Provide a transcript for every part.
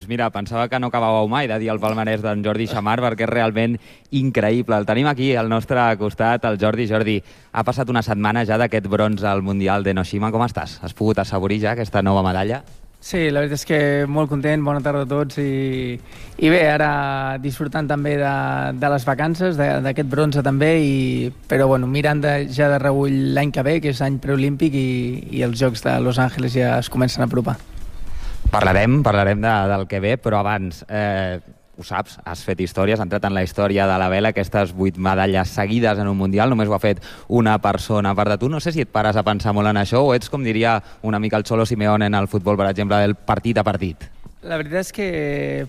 mira, pensava que no acabàveu mai de dir el palmarès d'en Jordi Xammar perquè és realment increïble. El tenim aquí al nostre costat, el Jordi. Jordi, ha passat una setmana ja d'aquest bronze al Mundial d'Enoshima. Com estàs? Has pogut assaborir ja aquesta nova medalla? Sí, la veritat és que molt content, bona tarda a tots i bé, ara disfrutant també de les vacances, d'aquest bronze també, però bueno, mirant ja de reüll l'any que ve, que és any preolímpic i els Jocs de Los Angeles ja es comencen a apropar. Parlarem del que ve, però abans, ho saps, has fet història, has entrat en la història de la vela, aquestes 8 medalles seguides en un Mundial, només ho ha fet una persona a part de tu. No sé si et pares a pensar molt en això o ets, com diria una mica el Cholo Simeone en el futbol, per exemple, del partit a partit. La veritat és que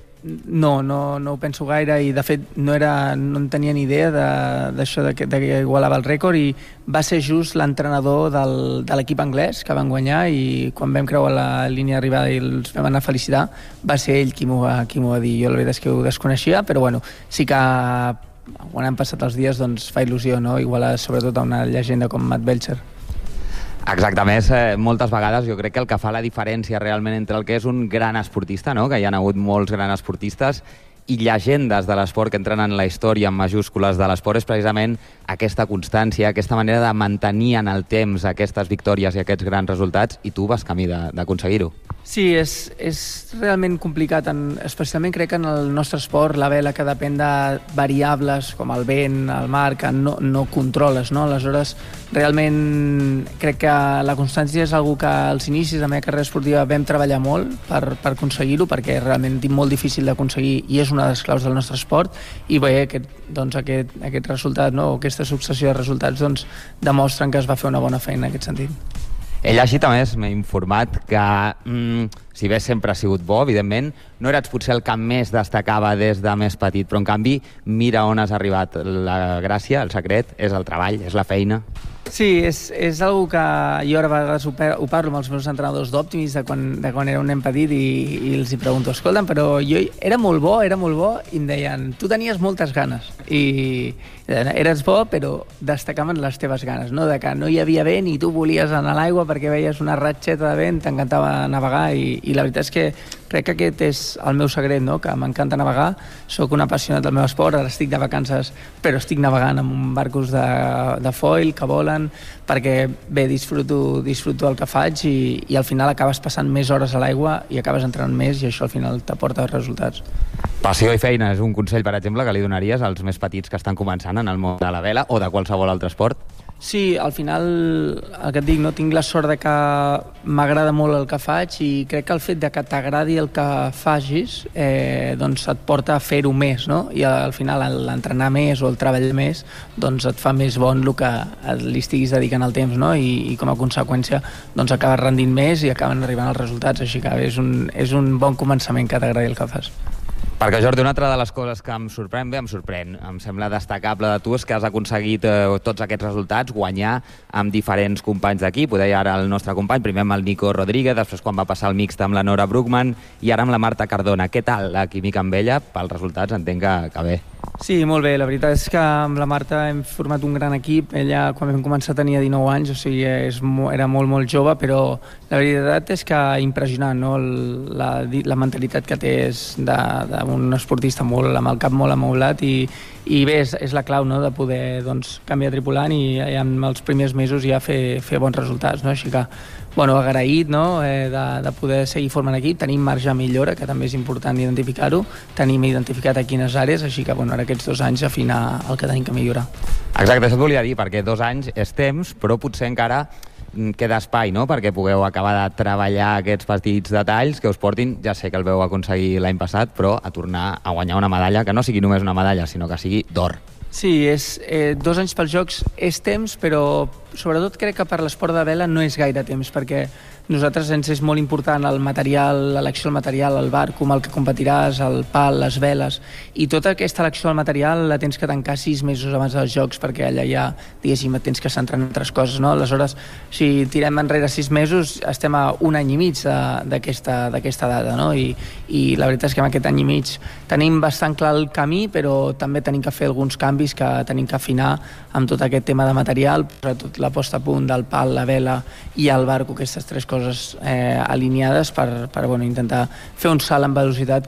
no ho penso gaire i de fet no en tenia ni idea d'això que igualava el rècord i va ser just l'entrenador de l'equip anglès que van guanyar i quan vam creuar la línia d'arribada i els vam anar a felicitar va ser ell qui m'ho va dir. Jo la veritat és que ho desconeixia, però bueno, sí que quan han passat els dies doncs fa il·lusió, no? Igualar sobretot a una llegenda com Matt Belcher. Exacte, més, moltes vegades jo crec que el que fa la diferència realment entre el que és un gran esportista, no? Que hi ha hagut molts grans esportistes, i llegendes de l'esport que entren en la història en majúscules de l'esport és precisament aquesta constància, aquesta manera de mantenir en el temps aquestes victòries i aquests grans resultats, i tu vas camí d'aconseguir-ho. Sí, és realment complicat, especialment crec que en el nostre esport, la vela, que depèn de variables com el vent, el mar, que no controles, no? Aleshores, realment crec que la constància és una que als inicis de la meva carrera esportiva vam treballar molt per aconseguir-ho, perquè és realment molt difícil d'aconseguir i és una de les claus del nostre esport, i bé, aquest resultat, no? Aquesta successió de resultats doncs, demostren que es va fer una bona feina en aquest sentit. He llegit, a més, m'he informat que, si bé sempre ha sigut bo, evidentment, no eres potser el que més destacava des de més petit, però en canvi, mira on has arribat. La gràcia, el secret, és el treball, és la feina. Sí, és una que jo a vegades ho parlo amb els meus entrenadors d'Optimis de quan era un nen petit i els hi pregunto, escolta'm, però jo era molt bo i em deien, tu tenies moltes ganes i eres bo però destacaven les teves ganes, no? De que no hi havia vent i tu volies anar a l'aigua perquè veies una ratxeta de vent, t'encantava navegar i la veritat és que crec que aquest és el meu secret, no? Que m'encanta navegar, sóc un apassionat del meu esport, ara estic de vacances però estic navegant amb barcos de foil que volen, perquè bé, disfruto el que faig i al final acabes passant més hores a l'aigua i acabes entrenant més i això al final t'aporta resultats. Passió i feina és un consell, per exemple, que li donaries als més petits que estan començant en el món de la vela o de qualsevol altre esport? Sí, al final, el que et dic, no tinc la sort de que m'agrada molt el que faig i crec que el fet de que t'agradi el que facis doncs et porta a fer-ho més, no? I al final l'entrenar més o el treballar més doncs et fa més bon el que li estiguis dedicant el temps, no? I com a conseqüència doncs acabes rendint més i acaben arribant els resultats, així que és un bon començament que t'agradi el que fas. Perquè, Jordi, una altra de les coses que em sorprèn, em sembla destacable de tu, és que has aconseguit tots aquests resultats, guanyar amb diferents companys d'equip. Ho deia ara el nostre company, primer amb el Nico Rodríguez, després quan va passar el mixt amb la Nora Bruckmann i ara amb la Marta Cardona. Què tal la química amb ella? Pels resultats entenc que bé. Sí, molt bé. La veritat és que amb la Marta hem format un gran equip. Ella, quan vam començar, tenia 19 anys, o sigui, era molt jove, però la veritat és que impressionant, no? La mentalitat que té és d'un esportista amb el cap molt amoblat i bé, és la clau, no? De poder canviar tripulant i en els primers mesos ja fer bons resultats, no? Així que agraït, no? De poder seguir formant equip. Tenim marge de millora, que també és important identificar-ho. Tenim identificat a quines àrees, així que ara aquests 2 anys afinar el que tenim que millorar. Exacte, això et volia dir, perquè 2 anys és temps, però potser encara queda espai, no?, perquè pugueu acabar de treballar aquests petits detalls que us portin, ja sé que el veu aconseguir l'any passat, però a tornar a guanyar una medalla, que no sigui només una medalla, sinó que sigui d'or. Sí, 2 anys pels Jocs és temps, però sobretot crec que per l'esport de vela no és gaire temps, perquè nosaltres ens és molt important el material, l'elecció del material, el barco amb el que competiràs, el pal, les veles, i tota aquesta elecció del material la tens que tancar 6 mesos abans dels Jocs, perquè allà ja, diguéssim, tens que centrar en altres coses, no? Aleshores, si tirem enrere 6 mesos, estem a 1 any i mig d'aquesta data, no? I la veritat és que en aquest any i mig tenim bastant clar el camí, però també tenim que fer alguns canvis que tenim que afinar amb tot aquest tema de material, sobretot la posta a punt del pal, la vela i el barco, aquestes 3 coses alineades per intentar fer un salt en velocitat